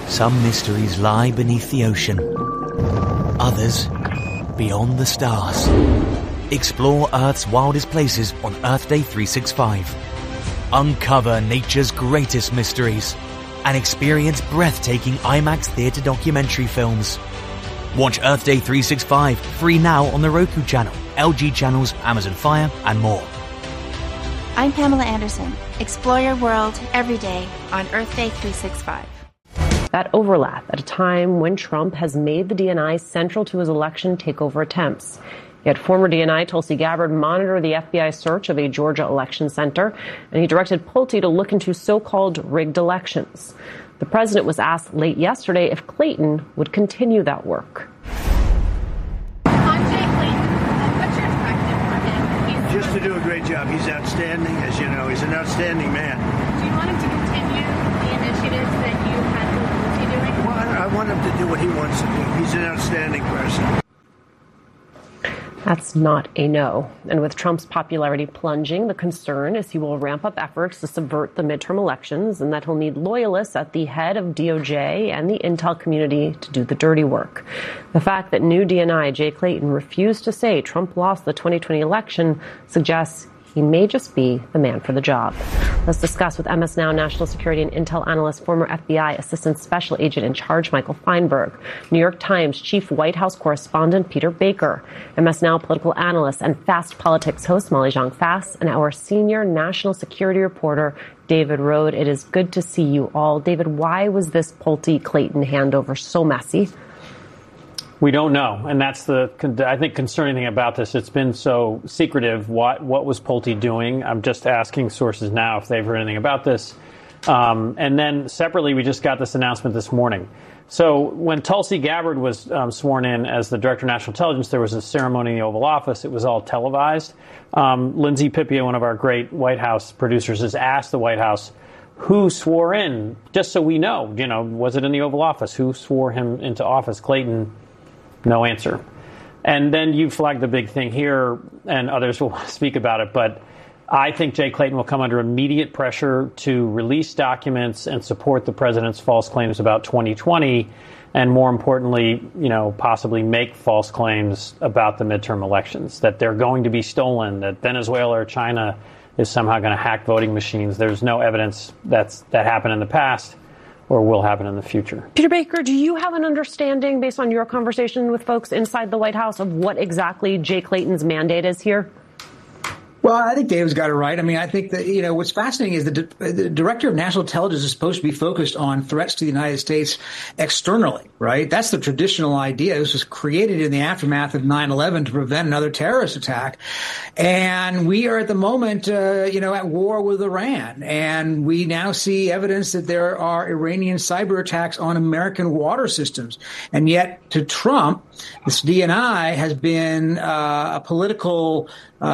Some mysteries lie beneath the ocean. Others, beyond the stars. Explore Earth's wildest places on Earth Day 365. Uncover nature's greatest mysteries and experience breathtaking IMAX theater documentary films. Watch Earth Day 365 free now on the Roku channel, LG channels, Amazon Fire, and more. I'm Pamela Anderson. Explore your world every day on Earth Day 365. That overlap at a time when Trump has made the DNI central to his election takeover attempts. Yet former DNI Tulsi Gabbard monitored the FBI search of a Georgia election center, and he directed Pulte to look into so-called rigged elections. The president was asked late yesterday if Clayton would continue that work. Just to do a great job. He's outstanding, as you know. He's an outstanding man. Do you want him to continue the initiatives that you had Pulte doing? Well, I want him to do what he wants to do. He's an outstanding person. That's not a no. And with Trump's popularity plunging, the concern is he will ramp up efforts to subvert the midterm elections and that he'll need loyalists at the head of DOJ and the intel community to do the dirty work. The fact that new DNI Jay Clayton refused to say Trump lost the 2020 election suggests he may just be the man for the job. Let's discuss with MS Now national security and intel analyst, former FBI assistant special agent in charge Michael Feinberg, New York Times chief White House correspondent Peter Baker, MS Now political analyst and Fast Politics host Molly Jong-Fast, and our senior national security reporter David Rode. It is good to see you all. David, why was this Pulte-Clayton handover so messy? We don't know, and that's I think, concerning thing about this. It's been so secretive. What was Pulte doing? I'm just asking sources now if they've heard anything about this. And then separately, we just got this announcement this morning. So when Tulsi Gabbard was sworn in as the Director of National Intelligence, there was a ceremony in the Oval Office. It was all televised. Lindsay Pipia, one of our great White House producers, has asked the White House who swore in, just so we know, was it in the Oval Office? Who swore him into office? Clayton. No answer. And then you flagged the big thing here, and others will speak about it, but I think Jay Clayton will come under immediate pressure to release documents and support the president's false claims about 2020, and more importantly, possibly make false claims about the midterm elections, that they're going to be stolen, that Venezuela or China is somehow going to hack voting machines. There's no evidence that happened in the past or will happen in the future. Peter Baker, do you have an understanding, based on your conversation with folks inside the White House, of what exactly Jay Clayton's mandate is here? Well, I think Dave's got it right. I mean, I think that, what's fascinating is the Director of National Intelligence is supposed to be focused on threats to the United States externally, right? That's the traditional idea. This was created in the aftermath of 9/11 to prevent another terrorist attack. And we are at the moment, at war with Iran. And we now see evidence that there are Iranian cyber attacks on American water systems. And yet, to Trump, this DNI has been a political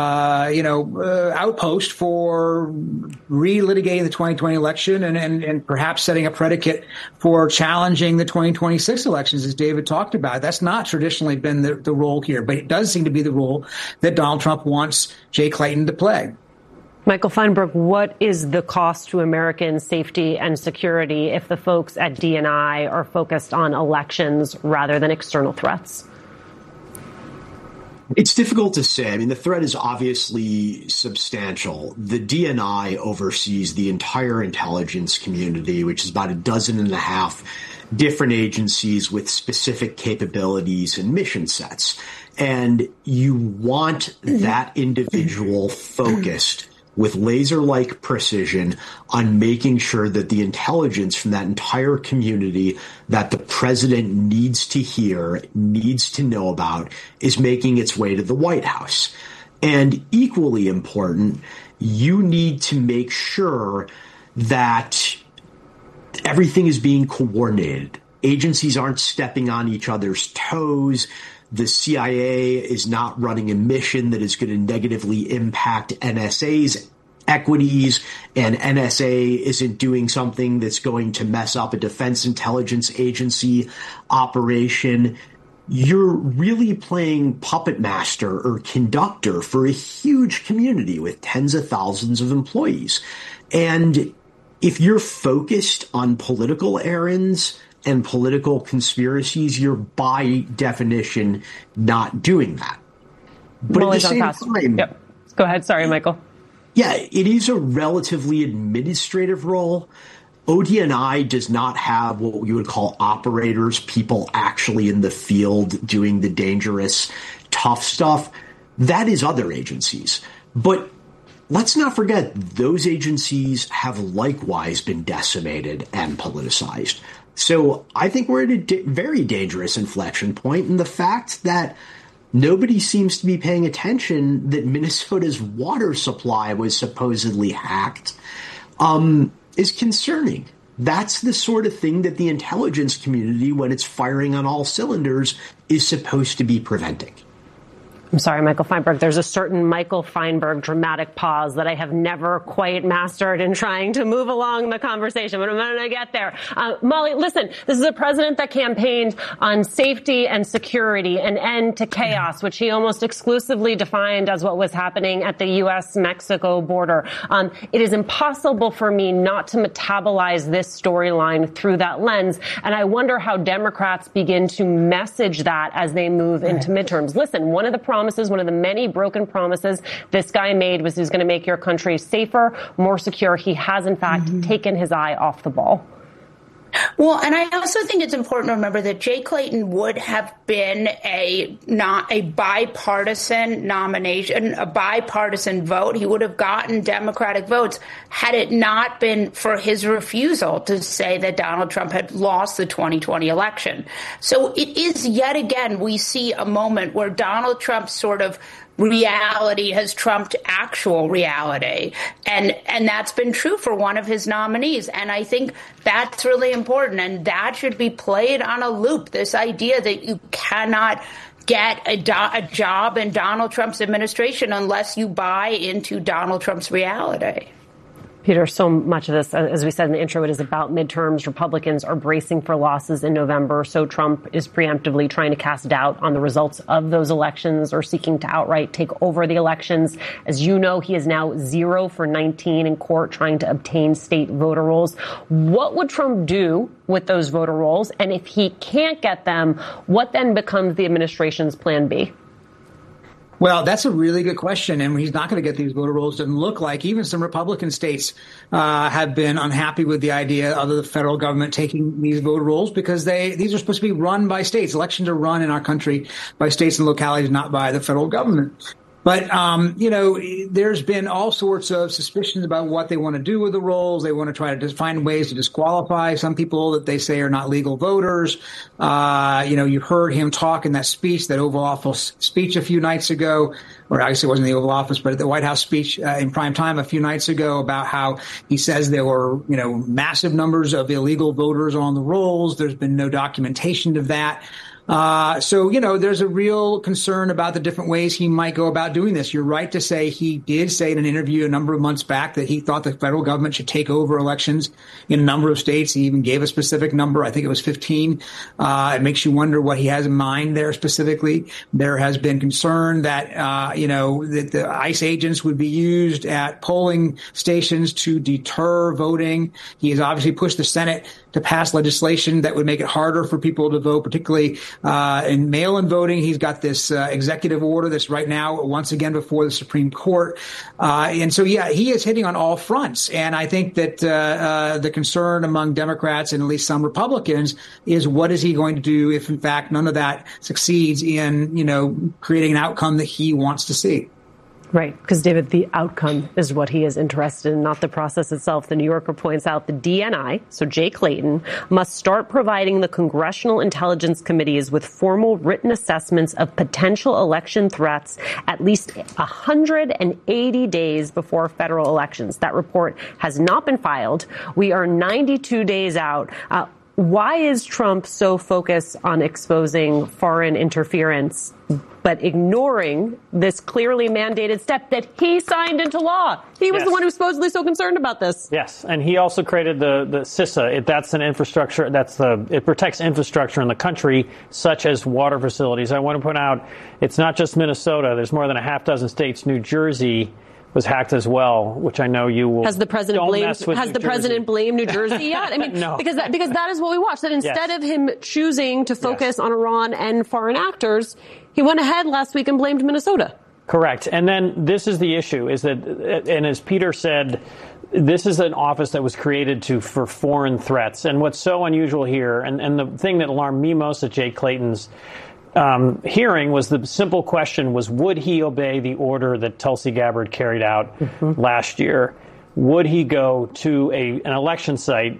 outpost for relitigating the 2020 election and perhaps setting a predicate for challenging the 2026 elections, as David talked about. That's not traditionally been the role here, but it does seem to be the role that Donald Trump wants Jay Clayton to play. Michael Feinberg, what is the cost to American safety and security if the folks at DNI are focused on elections rather than external threats? It's difficult to say. I mean, the threat is obviously substantial. The DNI oversees the entire intelligence community, which is about 12.5 different agencies with specific capabilities and mission sets. And you want that individual focused with laser-like precision on making sure that the intelligence from that entire community that the president needs to hear, needs to know about, is making its way to the White House. And equally important, you need to make sure that everything is being coordinated. Agencies aren't stepping on each other's toes. The CIA is not running a mission that is going to negatively impact NSA's equities, and NSA isn't doing something that's going to mess up a defense intelligence agency operation. You're really playing puppet master or conductor for a huge community with tens of thousands of employees. And if you're focused on political errands and political conspiracies, you're by definition not doing that. But at the same time, yep. Go ahead. Sorry, Michael. Yeah, it is a relatively administrative role. ODNI does not have what we would call operators, people actually in the field doing the dangerous, tough stuff. That is other agencies. But let's not forget, those agencies have likewise been decimated and politicized. So I think we're at a very dangerous inflection point, and the fact that nobody seems to be paying attention that Minnesota's water supply was supposedly hacked is concerning. That's the sort of thing that the intelligence community, when it's firing on all cylinders, is supposed to be preventing. I'm sorry, Michael Feinberg. There's a certain Michael Feinberg dramatic pause that I have never quite mastered in trying to move along the conversation, but I'm going to get there. Molly, listen, this is a president that campaigned on safety and security, an end to chaos, which he almost exclusively defined as what was happening at the U.S.-Mexico border. It is impossible for me not to metabolize this storyline through that lens, and I wonder how Democrats begin to message that as they move into midterms. Listen, one of the many broken promises this guy made was he was going to make your country safer, more secure. He has, in fact, taken his eye off the ball. Well, and I also think it's important to remember that Jay Clayton would have been not a bipartisan nomination, a bipartisan vote. He would have gotten Democratic votes had it not been for his refusal to say that Donald Trump had lost the 2020 election. So it is yet again, we see a moment where Donald Trump's sort of reality has trumped actual reality. And that's been true for one of his nominees. And I think that's really important. And that should be played on a loop. This idea that you cannot get a job in Donald Trump's administration unless you buy into Donald Trump's reality. Peter, so much of this, as we said in the intro, it is about midterms. Republicans are bracing for losses in November, so Trump is preemptively trying to cast doubt on the results of those elections or seeking to outright take over the elections. As you know, he is now 0 for 19 in court trying to obtain state voter rolls. What would Trump do with those voter rolls? And if he can't get them, what then becomes the administration's plan B? Well, that's a really good question, and he's not going to get these voter rolls. Doesn't look like even some Republican states have been unhappy with the idea of the federal government taking these voter rolls because these are supposed to be run by states. Elections are run in our country by states and localities, not by the federal government. But, there's been all sorts of suspicions about what they want to do with the rolls. They want to try to find ways to disqualify some people that they say are not legal voters. You heard him talk in that speech, that Oval Office speech a few nights ago, or I guess it wasn't the Oval Office, but the White House speech in prime time a few nights ago about how he says there were, massive numbers of illegal voters on the rolls. There's been no documentation of that. There's a real concern about the different ways he might go about doing this. You're right to say he did say in an interview a number of months back that he thought the federal government should take over elections in a number of states. He even gave a specific number. I think it was 15. It makes you wonder what he has in mind there specifically. There has been concern that, that the ICE agents would be used at polling stations to deter voting. He has obviously pushed the Senate to pass legislation that would make it harder for people to vote, particularly in mail-in voting. He's got this executive order that's right now once again before the Supreme Court. He is hitting on all fronts. And I think that the concern among Democrats and at least some Republicans is what is he going to do if, in fact, none of that succeeds in, creating an outcome that he wants to see. Right, because, David, the outcome is what he is interested in, not the process itself. The New Yorker points out the DNI, so Jay Clayton, must start providing the congressional intelligence committees with formal written assessments of potential election threats at least 180 days before federal elections. That report has not been filed. We are 92 days out. Why is Trump so focused on exposing foreign interference but ignoring this clearly mandated step that he signed into law? He was the one who was supposedly so concerned about this. Yes, and he also created the CISA. That's an infrastructure. It protects infrastructure in the country, such as water facilities. I want to point out, it's not just Minnesota. There's more than a half dozen states, New Jersey, was hacked as well, which I know you will. Has the president blamed New Jersey yet? I mean, no. because that is what we watched. That instead of him choosing to focus on Iran and foreign actors, he went ahead last week and blamed Minnesota. Correct. And then this is the issue, is that, and as Peter said, this is an office that was created for foreign threats. And what's so unusual here, and the thing that alarmed me most at Jay Clayton's hearing was the simple question was, would he obey the order that Tulsi Gabbard carried out last year? Would he go to an election site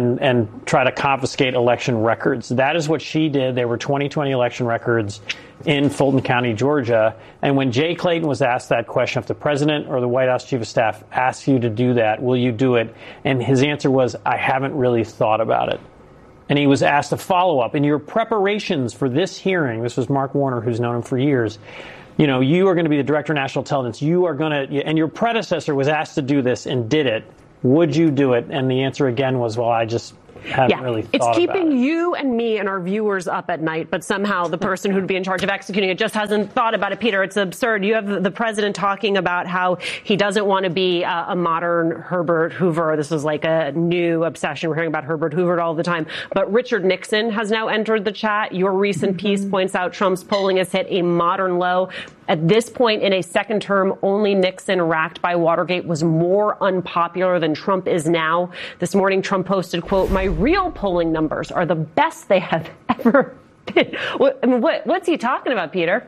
and try to confiscate election records? That is what she did. There were 2020 election records in Fulton County, Georgia. And when Jay Clayton was asked that question, if the president or the White House chief of staff asks you to do that, will you do it? And his answer was, I haven't really thought about it. And he was asked a follow-up. In your preparations for this hearing, this was Mark Warner, who's known him for years, you are going to be the director of national intelligence. You are going to, and your predecessor was asked to do this and did it. Would you do it? And the answer again was, well, I just haven't really thought about it. It's keeping you and me and our viewers up at night, but somehow the person who'd be in charge of executing it just hasn't thought about it. Peter, it's absurd. You have the president talking about how he doesn't want to be a modern Herbert Hoover. This is like a new obsession. We're hearing about Herbert Hoover all the time. But Richard Nixon has now entered the chat. Your recent piece points out Trump's polling has hit a modern low. At this point in a second term, only Nixon, racked by Watergate, was more unpopular than Trump is now. This morning, Trump posted, quote, "My real polling numbers are the best they have ever been." What's he talking about, Peter?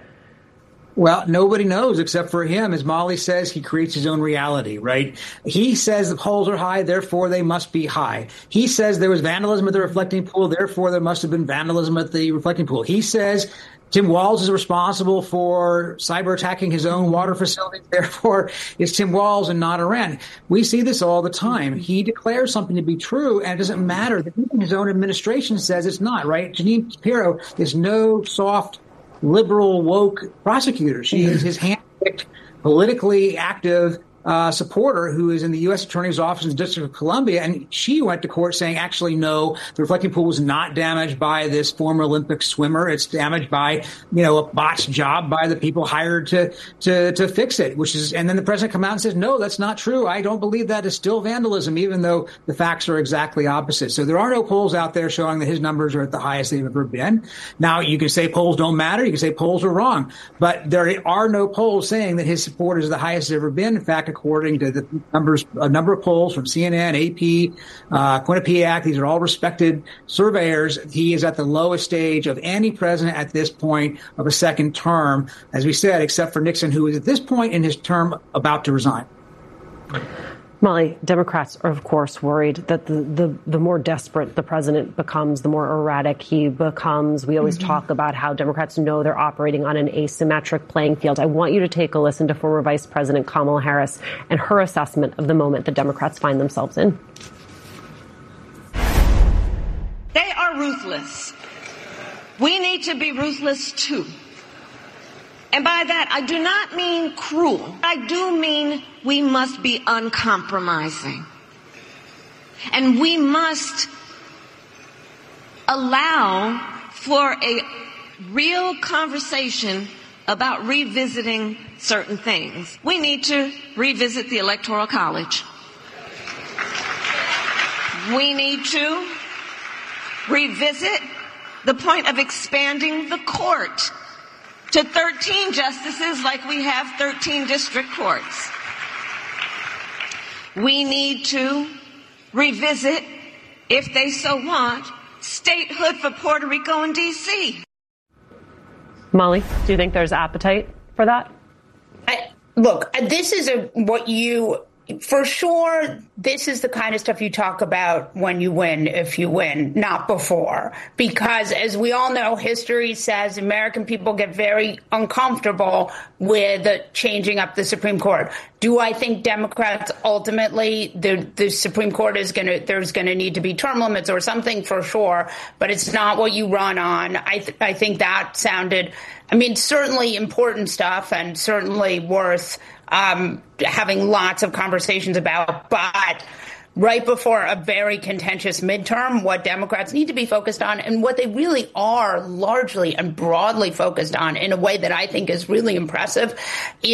Well, nobody knows except for him. As Molly says, he creates his own reality, right? He says the polls are high, therefore they must be high. He says there was vandalism at the reflecting pool, therefore there must have been vandalism at the reflecting pool. He says Tim Walz is responsible for cyber attacking his own water facilities. Therefore, it's Tim Walz and not Iran. We see this all the time. He declares something to be true, and it doesn't matter that even his own administration says it's not, right? Jeanine Shapiro is no soft, liberal, woke prosecutor. She is his handpicked, politically active supporter who is in the U.S. Attorney's Office in the District of Columbia, and she went to court saying, actually, no, the reflecting pool was not damaged by this former Olympic swimmer. It's damaged by, a botched job by the people hired to fix it, and then the president comes out and says, no, that's not true. I don't believe that is still vandalism, even though the facts are exactly opposite. So there are no polls out there showing that his numbers are at the highest they've ever been. Now, you can say polls don't matter. You can say polls are wrong, but there are no polls saying that his support is the highest it's ever been. In fact, according to the a number of polls from CNN, AP, Quinnipiac, these are all respected surveyors, he is at the lowest stage of any president at this point of a second term, as we said, except for Nixon, who is at this point in his term about to resign. Molly, Democrats are, of course, worried that the more desperate the president becomes, the more erratic he becomes. We always talk about how Democrats know they're operating on an asymmetric playing field. I want you to take a listen to former Vice President Kamala Harris and her assessment of the moment the Democrats find themselves in. They are ruthless. We need to be ruthless, too. And by that, I do not mean cruel. I do mean we must be uncompromising. And we must allow for a real conversation about revisiting certain things. We need to revisit the Electoral College. We need to revisit the point of expanding the court to 13 justices like we have 13 district courts. We need to revisit, if they so want, statehood for Puerto Rico and D.C. Molly, do you think there's appetite for that? Look, this is for sure, this is the kind of stuff you talk about when you win, if you win, not before. Because as we all know, history says American people get very uncomfortable with changing up the Supreme Court. Do I think Democrats ultimately, the Supreme Court there's going to need to be term limits or something for sure, but it's not what you run on. I think that sounded, certainly important stuff and certainly worth having lots of conversations about, but right before a very contentious midterm, what Democrats need to be focused on and what they really are largely and broadly focused on in a way that I think is really impressive is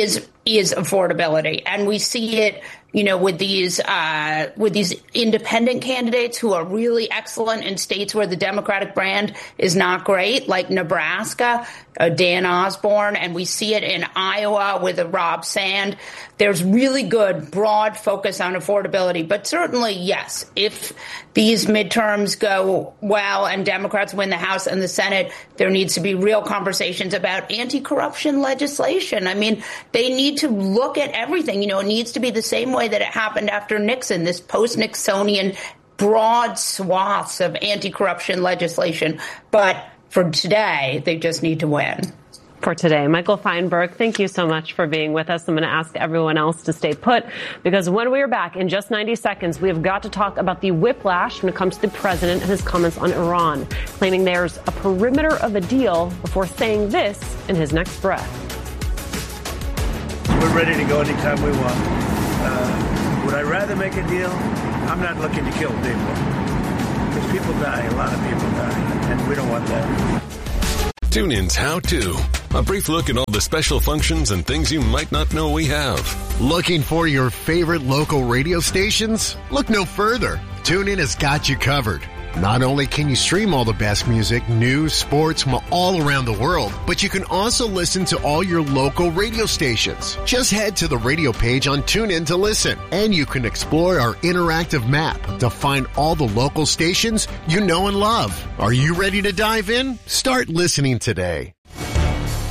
is affordability. And we see it, with these independent candidates who are really excellent in states where the Democratic brand is not great, like Nebraska, Dan Osborne, and we see it in Iowa with Rob Sand. There's really good, broad focus on affordability. But certainly, yes, if these midterms go well and Democrats win the House and the Senate, there needs to be real conversations about anti-corruption legislation. I mean, they need to look at everything. It needs to be the same way that it happened after Nixon, this post-Nixonian broad swaths of anti-corruption legislation. But for today, they just need to win. For today, Michael Feinberg, thank you so much for being with us. I'm going to ask everyone else to stay put, because when we are back in just 90 seconds, we have got to talk about the whiplash when it comes to the president and his comments on Iran, claiming there's a perimeter of a deal before saying this in his next breath. We're ready to go anytime we want. Would I rather make a deal? I'm not looking to kill people. Because people die, a lot of people die, and we don't want that. TuneIn's How To. A brief look at all the special functions and things you might not know we have. Looking for your favorite local radio stations? Look no further. TuneIn has got you covered. Not only can you stream all the best music, news, sports from all around the world, but you can also listen to all your local radio stations. Just head to the radio page on TuneIn to listen, and you can explore our interactive map to find all the local stations you know and love. Are you ready to dive in? Start listening today.